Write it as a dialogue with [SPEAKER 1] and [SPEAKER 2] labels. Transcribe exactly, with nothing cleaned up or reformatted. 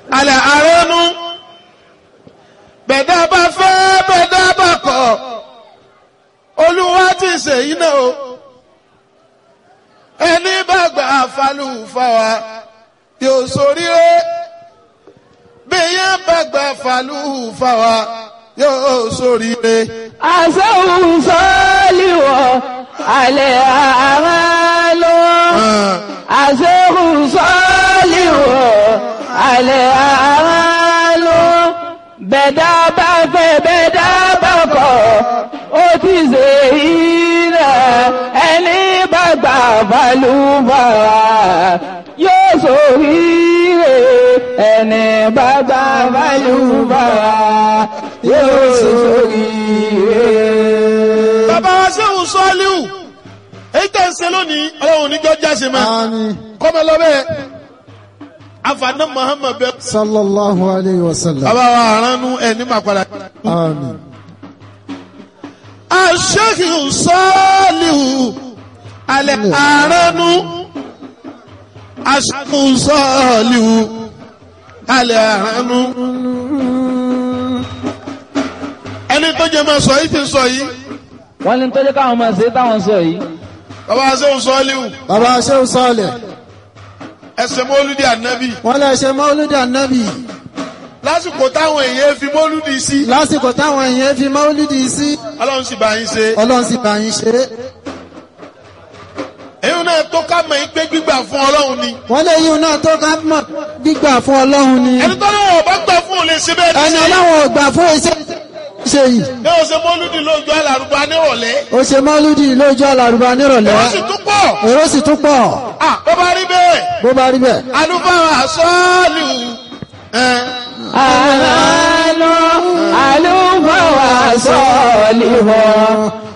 [SPEAKER 1] alẹ́ àrẹ́nu bẹ̀dá bá fẹ́ bẹ̀dá bá kọ̀ olúwa ti ṣèyí náà o ẹni bá gbà fàlùfàwà yóò ṣoríire bí yẹn bá gbà fàlùfàwà yóò ṣoríire.
[SPEAKER 2] àṣẹ́hùn sọ́ọ́lìwọ̀ alẹ́ àmàlò àṣẹ́hùn sọ́ọ́lìwọ̀ alẹ́ àmàlò bẹ̀dá bá fẹ́ bẹ̀dá bá kọ̀ ó ti ṣe ìrẹ̀ ẹni bá gbà fàlùfàwà yóò ṣoríire ẹni bá gbà fàlùfàwà yóò ṣoríire.
[SPEAKER 1] bàbá wa ṣéhùn sọ́ọ́líù èyí tẹ̀ ń ṣe lónìí ọlọ́run níjọ́ jáse máa kọ́mọ lọ́bẹ̀ afaná Muhammad bẹ́ẹ̀.
[SPEAKER 3] sallallahu alayhi wa sallam.
[SPEAKER 1] bàbá wa àránú ẹ̀ ní màpadà.
[SPEAKER 3] àmín.
[SPEAKER 1] aṣéhùn sọ́ọ́líù alẹ́ àránú aṣéhùn sọ́ọ́líù alẹ́ àránú. ẹni tó jẹ máa sọ yìí ti sọ yìí.
[SPEAKER 2] wọ́n ní tọ́jú káwọn máa ṣe táwọn sọ yìí.
[SPEAKER 1] bàbá aṣéhùn sọ́ọ́líù.
[SPEAKER 3] bàbá aṣẹ́wó sọ́ọ̀lẹ̀.
[SPEAKER 1] ẹsẹ̀ mọ́lúdì ànábì.
[SPEAKER 3] wọ́n lè ṣe mọ́lúdì ànábì.
[SPEAKER 1] lásìkò táwọn èèyàn fi mọ́lúdì sí.
[SPEAKER 3] lásìkò táwọn èèyàn fi mọ́lúdì sí.
[SPEAKER 1] ọlọ́run sì bá yín ṣe.
[SPEAKER 3] ọlọ́run sì bá yín ṣe.
[SPEAKER 1] èyí náà tó ká mọ̀ yín pé gbígbà fún ọlọ́run ni.
[SPEAKER 3] wọ́n lè yíun náà tó ká mọ̀ gbígbà fún ọlọ́run ni.
[SPEAKER 1] ẹni tó lọ́wọ́ ọba gbà fún òun lè ṣe bẹ́ẹ̀
[SPEAKER 3] ẹni
[SPEAKER 1] ní ṣe.
[SPEAKER 3] ọlọ́run ò gbà fún iṣẹ́ ṣe yìí.
[SPEAKER 1] ní o ṣe mọ́lúdì lójú alárùbá nírọ̀lẹ́.
[SPEAKER 3] ó ṣe mọ́lúdì lójú àlàrúbá nírọ̀lẹ́.
[SPEAKER 1] èrò sì tún pọ̀.
[SPEAKER 3] èrò sì tún pọ̀.
[SPEAKER 1] ah bó bá rí bẹ́ẹ̀.
[SPEAKER 3] bó bá rí bẹ́ẹ̀.
[SPEAKER 1] àlùfáà sọ́ọ̀lù.
[SPEAKER 2] àlọ́ àlùfáà sọ́ọ̀lìwọ̀